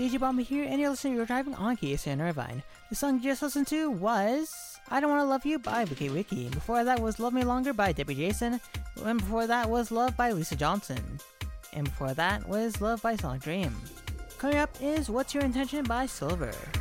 DJ Bomba here, and you're listening to You're Driving on KSN Irvine. The song you just listened to was I Don't Wanna Love You by Wiki Wiki. Before that was Love Me Longer by Debbie Jason. And before that was Love by Lisa Johnson. And before that was Love by Sonic Dream. Coming up is What's Your Intention by Silver.